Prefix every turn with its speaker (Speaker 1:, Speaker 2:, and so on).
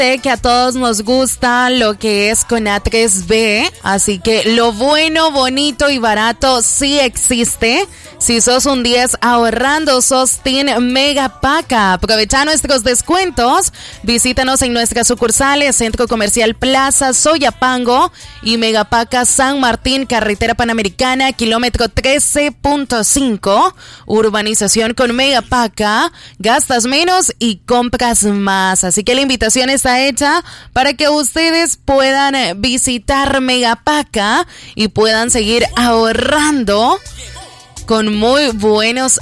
Speaker 1: Sé que a todos nos gusta lo que es con A3B, así que lo bueno, bonito y barato sí existe. Si sos un 10 ahorrando, sos Team Megapaca. Aprovecha nuestros descuentos. Visítanos en nuestras sucursales, Centro Comercial Plaza Soyapango y Megapaca San Martín, Carretera Panamericana, kilómetro 13.5. Urbanización con Megapaca. Gastas menos y compras más. Así que la invitación está hecha para que ustedes puedan visitar Megapaca y puedan seguir ahorrando con muy buenos